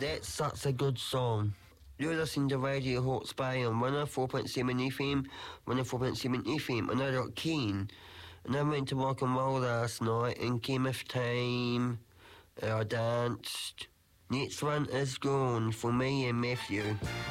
That's such a good song. You're listening to Radio Hawke's Bay on 104.7 FM, 104.7 FM, and I got Ken. And I went to rock and roll last night and came off time. I danced. Next one is Gone for me and Matthew.